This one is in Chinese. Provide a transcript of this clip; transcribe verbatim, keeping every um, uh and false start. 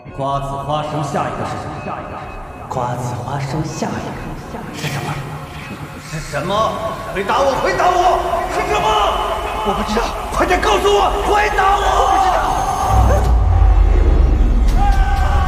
瓜子花生，下一个是什么？下一个瓜子花生，下一个是什么？是什么？回答我！回答我！是什么？我不知道，快点告诉我！回答我！